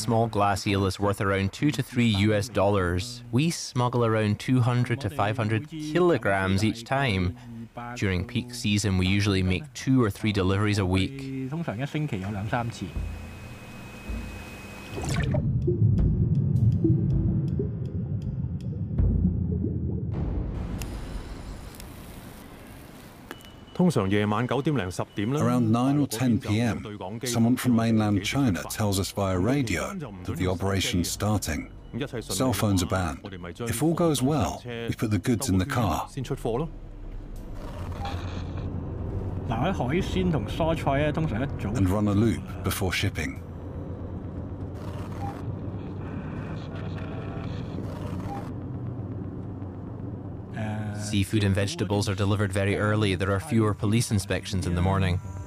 small glass eel is worth around $2 to $3. We smuggle around 200 to 500 kilograms each time. During peak season, we usually make 2 or 3 deliveries a week. 通常一星期有2-3次。 Around 9 or 10 p.m., someone from mainland China tells us via radio that the operation's starting. Cell phones are banned. If all goes well, we put the goods in the car. 嗱喺海鮮同蔬菜咧，通常一早 And run a loop before shipping. Seafood and vegetables are delivered very early. There are fewer police inspections in the morning.